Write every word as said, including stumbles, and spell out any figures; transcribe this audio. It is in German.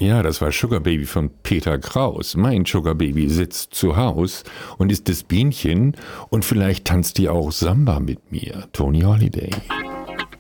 Ja, das war Sugar Baby von Peter Kraus. Mein Sugar Baby sitzt zu Haus und ist das Bienchen und vielleicht tanzt die auch Samba mit mir. Tony Holiday.